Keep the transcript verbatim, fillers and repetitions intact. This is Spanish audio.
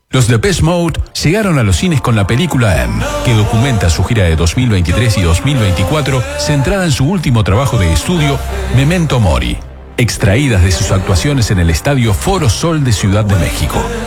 Los Depeche Mode llegaron a los cines con la película M, que documenta su gira de dos mil veintitrés y dos mil veinticuatro, centrada en su último trabajo de estudio, Memento Mori, extraídas de sus actuaciones en el Estadio Foro Sol de Ciudad de México.